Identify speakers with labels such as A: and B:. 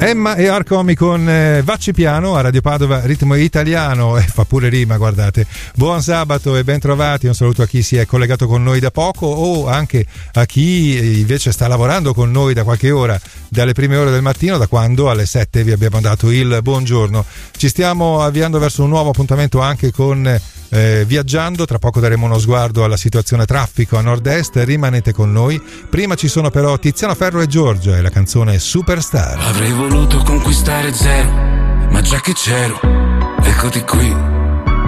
A: Emma e Arcomi con Vacci Piano a Radio Padova, ritmo italiano, fa pure rima, guardate. Buon sabato e ben trovati, un saluto a chi si è collegato con noi da poco o anche a chi invece sta lavorando con noi da qualche ora, dalle prime ore del mattino, da quando alle 7 vi abbiamo dato il buongiorno. Ci stiamo avviando verso un nuovo appuntamento anche con Viaggiando. Tra poco daremo uno sguardo alla situazione traffico a nord-est, rimanete con noi. Prima ci sono però Tiziano Ferro e Giorgia e la canzone Superstar.
B: Avrei voluto conquistare zero, ma già che c'ero, eccoti qui.